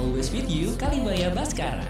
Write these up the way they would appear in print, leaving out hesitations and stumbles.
Always with you, Kalimaya Baskara.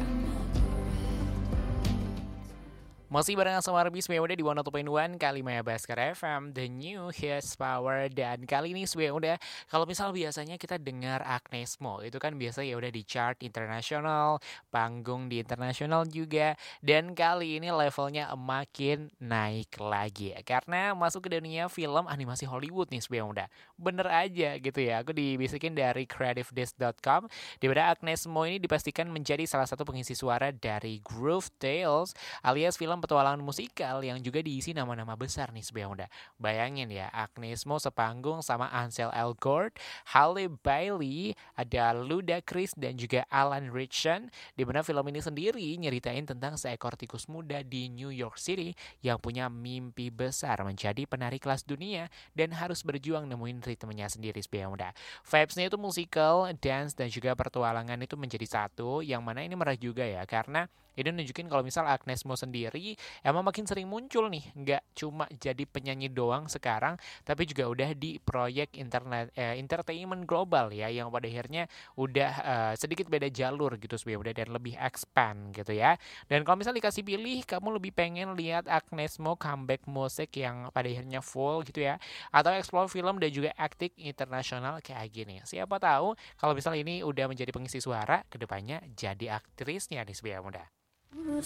Masih barengan sama Arbis Udah di 102.1 Kalimaya Baskara FM, The New Hits Power. Dan kali ini udah, kalau misal biasanya kita dengar Agnes Mo, itu kan biasa ya udah di chart internasional, panggung di internasional juga. Dan kali ini levelnya makin naik lagi karena masuk ke dunia film animasi Hollywood nih udah. Bener aja gitu ya, aku dibisikin dari creativedesk.com, di mana Agnes Mo ini dipastikan menjadi salah satu pengisi suara dari Groove Tales, alias film petualangan musikal yang juga diisi nama-nama besar nih udah. Bayangin ya, Agnes Mo sepanggung sama Ansel Elgort, Halle Bailey, ada Ludacris dan juga Alan Ritchson, di mana film ini sendiri nyeritain tentang seekor tikus muda di New York City yang punya mimpi besar menjadi penari kelas dunia dan harus berjuang nemuin ritmenya sendiri udah. Vibes-nya itu musikal, dance dan juga pertualangan itu menjadi satu, yang mana ini menarik juga ya karena ini nunjukin kalau misal Agnes Mo sendiri emang makin sering muncul nih, nggak cuma jadi penyanyi doang sekarang, tapi juga udah di proyek entertainment global ya, yang pada akhirnya udah sedikit beda jalur gitu udah, dan lebih expand gitu ya. Dan kalau misal dikasih pilih, kamu lebih pengen lihat Agnes Mo comeback musik yang pada akhirnya full gitu ya, atau explore film dan juga acting internasional kayak gini? Siapa tahu kalau misal ini udah menjadi pengisi suara, kedepannya jadi aktrisnya nih muda.